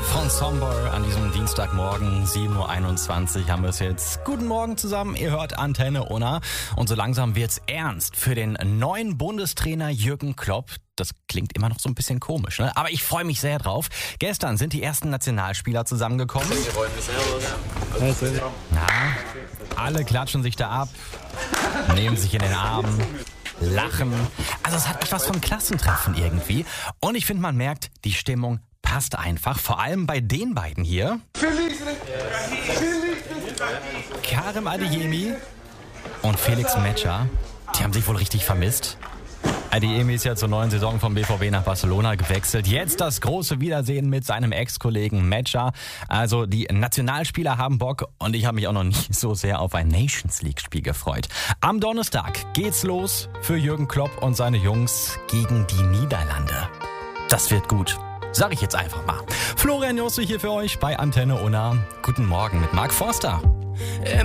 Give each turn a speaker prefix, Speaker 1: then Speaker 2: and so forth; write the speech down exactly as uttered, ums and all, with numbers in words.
Speaker 1: von Somber an diesem Dienstagmorgen, sieben Uhr einundzwanzig haben wir es jetzt. Guten Morgen zusammen, ihr hört Antenne Unna. Und so langsam wird's ernst für den neuen Bundestrainer Jürgen Klopp. Das klingt immer noch so ein bisschen komisch, ne? Aber ich freue mich sehr drauf. Gestern sind die ersten Nationalspieler zusammengekommen. Na, alle klatschen sich da ab, nehmen sich in den Arm, lachen. Also es hat etwas von Klassentreffen irgendwie. Und ich finde, man merkt, die Stimmung passt einfach. Vor allem bei den beiden hier. Karim Adeyemi und Felix Metscher. Die haben sich wohl richtig vermisst. Adeyemi ist ja zur neuen Saison vom B V B nach Barcelona gewechselt. Jetzt das große Wiedersehen mit seinem Ex-Kollegen Metscher. Also die Nationalspieler haben Bock und ich habe mich auch noch nicht so sehr auf ein Nations-League-Spiel gefreut. Am Donnerstag geht's los für Jürgen Klopp und seine Jungs gegen die Niederlande. Das wird gut. Sag ich jetzt einfach mal. Florian Josse hier für euch bei Antenne Unna. Guten Morgen mit Marc Forster.